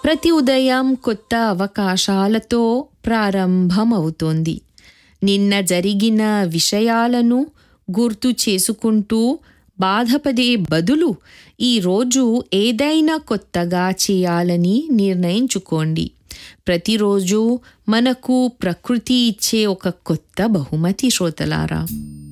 ప్రతి ఉదయం కొత్త అవకాశాలతో ప్రారంభమవుతోంది. నిన్న జరిగిన విషయాలను గుర్తు చేసుకుంటూ బాధపడే బదులు ఈరోజు ఏదైనా కొత్తగా చేయాలని నిర్ణయించుకోండి. ప్రతిరోజు మనకు ప్రకృతి ఇచ్చే ఒక కొత్త బహుమతి శ్రోతలారా.